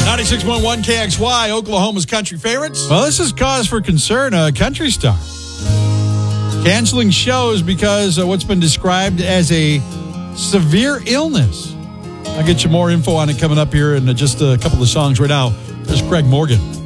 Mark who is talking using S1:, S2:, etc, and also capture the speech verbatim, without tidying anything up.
S1: ninety-six point one K X Y, Oklahoma's country favorites.
S2: Well, this is cause for concern. A country star canceling shows because of what's been described as a severe illness. I'll get you more info on it coming up here in just a couple of songs right now. There's Craig Morgan.